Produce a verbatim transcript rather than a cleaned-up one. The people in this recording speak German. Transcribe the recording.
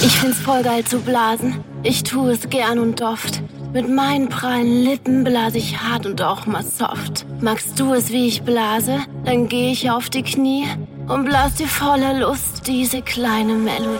Ich find's voll geil zu blasen, ich tu es gern und oft. Mit meinen prallen Lippen blase ich hart und auch mal soft. Magst du es, wie ich blase? Dann geh ich auf die Knie und blas dir voller Lust diese kleine Melodie.